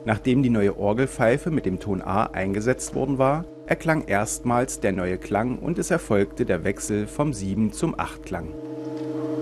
Nachdem die neue Orgelpfeife mit dem Ton A eingesetzt worden war, erklang erstmals der neue Klang und es erfolgte der Wechsel vom 7- zum 8-Klang.